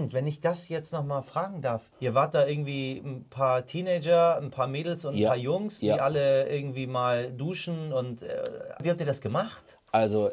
wenn ich das jetzt noch mal fragen darf. Ihr wart da irgendwie ein paar Teenager, ein paar Mädels und ein paar Jungs, die alle irgendwie mal duschen und wie habt ihr das gemacht? Also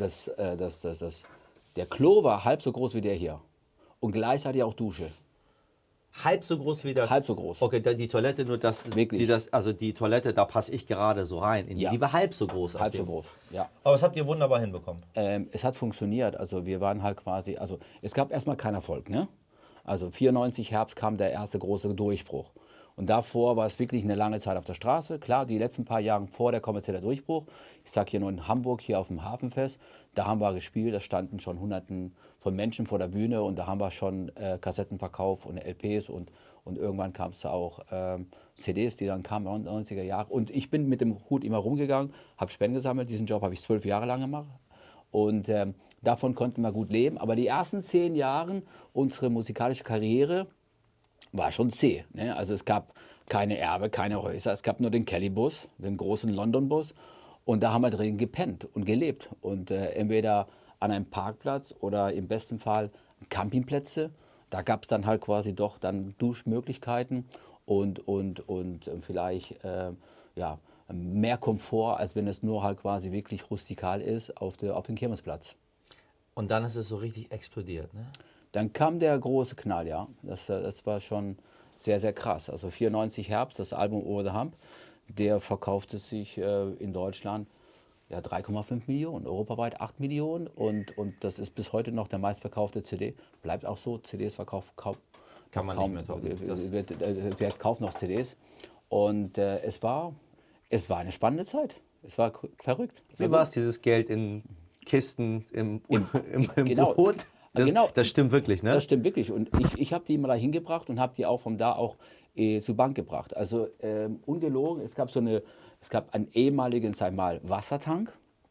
der Klo war halb so groß wie der hier und gleichzeitig auch Dusche. Halb so groß wie das? Halb so groß. Okay, die Toilette, nur das, also die Toilette, da passe ich gerade so rein. Die war halb so groß. Halb so groß, ja. Aber das habt ihr wunderbar hinbekommen. Es hat funktioniert, also wir waren halt quasi, also es gab erstmal keinen Erfolg, ne? Also 94 Herbst kam der erste große Durchbruch. Und davor war es wirklich eine lange Zeit auf der Straße. Klar, die letzten paar Jahre vor der kommerzielle Durchbruch. Ich sage hier nur in Hamburg, hier auf dem Hafenfest. Da haben wir gespielt, da standen schon Hunderten von Menschen vor der Bühne. Und da haben wir schon Kassetten verkauft und LPs. Und irgendwann kam es auch CDs, die dann kamen in den 90er Jahren. Und ich bin mit dem Hut immer rumgegangen, habe Spenden gesammelt. Diesen Job habe ich 12 Jahre lang gemacht. Und davon konnten wir gut leben. Aber die ersten 10 Jahre unserer musikalischen Karriere war schon zäh. Ne? Also es gab keine Erbe, keine Häuser, es gab nur den Kelly-Bus, den großen London-Bus. Und da haben wir drin gepennt und gelebt. Und entweder an einem Parkplatz oder im besten Fall Campingplätze. Da gab es dann halt quasi doch dann Duschmöglichkeiten und vielleicht ja, mehr Komfort, als wenn es nur halt quasi wirklich rustikal ist auf dem Kirmesplatz. Und dann ist es so richtig explodiert, ne? Dann kam der große Knall, ja. Das war schon sehr, sehr krass. Also 94 Herbst, das Album Over the Hump, der verkaufte sich in Deutschland ja, 3,5 Millionen, europaweit 8 Millionen und das ist bis heute noch der meistverkaufte CD. Bleibt auch so, CDs verkauft kaum. Kann man nicht mehr toppen. Wer kauft noch CDs? Und es war eine spannende Zeit. Es war verrückt. Wie war es, dieses Geld in Kisten im genau. Boot? Das stimmt wirklich, ne? Das stimmt wirklich. Und ich habe die immer da hingebracht und habe die auch von da auch zur Bank gebracht. Also ungelogen, es gab einen ehemaligen, sag ich mal, Wassertank,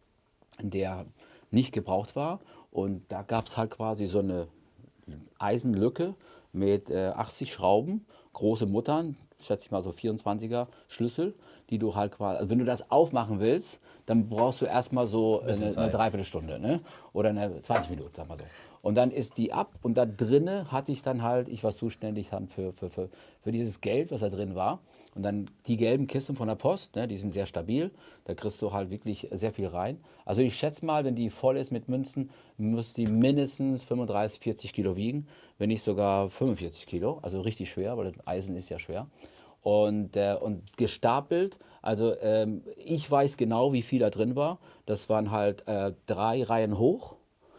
der nicht gebraucht war. Und da gab es halt quasi so eine Eisenlücke mit 80 Schrauben, große Muttern, schätze ich mal so 24er Schlüssel, die du halt quasi, also wenn du das aufmachen willst, dann brauchst du erstmal so eine Dreiviertelstunde, ne? Oder 20 Minuten, sag mal so. Und dann ist die ab und da drinnen hatte ich dann halt, ich war zuständig dann für dieses Geld, was da drin war. Und dann die gelben Kisten von der Post, ne, die sind sehr stabil, da kriegst du halt wirklich sehr viel rein. Also ich schätze mal, wenn die voll ist mit Münzen, muss die mindestens 35, 40 Kilo wiegen, wenn nicht sogar 45 Kilo, also richtig schwer, weil das Eisen ist ja schwer. Und gestapelt, also ich weiß genau, wie viel da drin war. Das waren halt 3 Reihen hoch,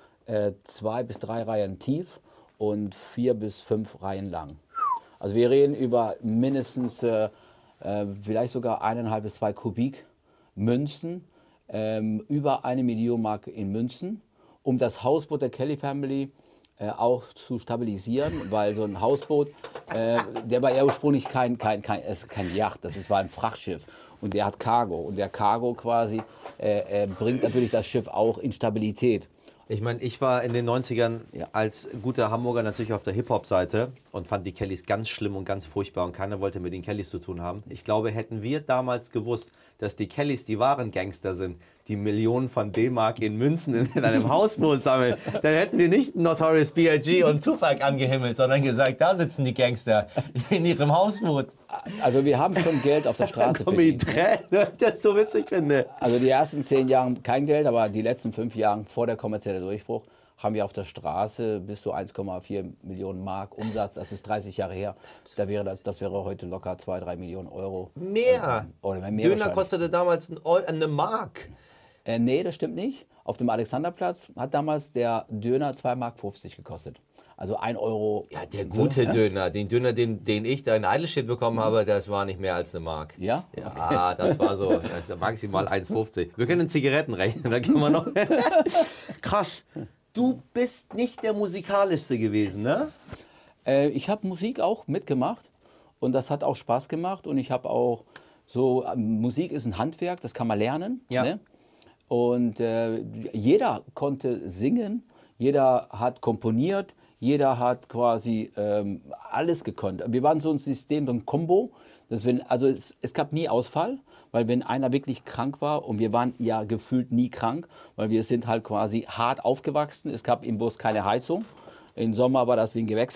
2 bis 3 Reihen tief und 4 bis 5 Reihen lang. Also wir reden über mindestens vielleicht sogar 1,5 bis 2 Kubik Münzen, über 1 Million Mark in Münzen, um das Hausboot der Kelly Family auch zu stabilisieren, weil so ein Hausboot, der war ja ursprünglich kein Yacht, war ein Frachtschiff und der hat Cargo und der Cargo quasi bringt natürlich das Schiff auch in Stabilität. Ich meine, ich war in den 90ern als guter Hamburger natürlich auf der Hip-Hop-Seite und fand die Kellys ganz schlimm und ganz furchtbar und keiner wollte mit den Kellys zu tun haben. Ich glaube, hätten wir damals gewusst, dass die Kellys die wahren Gangster sind, die Millionen von D-Mark in Münzen in einem Hausboot sammeln, dann hätten wir nicht Notorious B.I.G. und Tupac angehimmelt, sondern gesagt, da sitzen die Gangster in ihrem Hausboot. Also wir haben schon Geld auf der Straße verdient. Das ist so witzig finde. Also die ersten 10 Jahre kein Geld, aber die letzten 5 Jahre vor der kommerzielle Durchbruch haben wir auf der Straße bis zu 1,4 Millionen Mark Umsatz. Das ist 30 Jahre her. Das wäre heute locker 2, 3 Millionen Euro. Mehr? Oder mehr Döner kostete damals eine Mark. Nee, das stimmt nicht. Auf dem Alexanderplatz hat damals der Döner 2,50 Mark gekostet. Also 1 Euro. Ja, der gute Döner. Den Döner, den ich da in Eidelstedt bekommen habe, das war nicht mehr als eine Mark. Ja? Ja, das war so. Das ist maximal 1,50. Wir können in Zigaretten rechnen, da können wir noch. Krass. Du bist nicht der musikalischste gewesen, ne? Ich habe Musik auch mitgemacht und das hat auch Spaß gemacht und ich habe auch so, Musik ist ein Handwerk, das kann man lernen. Ja. Ne? Und jeder konnte singen, jeder hat komponiert, jeder hat quasi alles gekonnt. Wir waren so ein System, so ein Kombo. Also es gab nie Ausfall, weil wenn einer wirklich krank war, und wir waren ja gefühlt nie krank, weil wir sind halt quasi hart aufgewachsen. Es gab im Bus keine Heizung. Im Sommer war das wie ein Gewächshaus.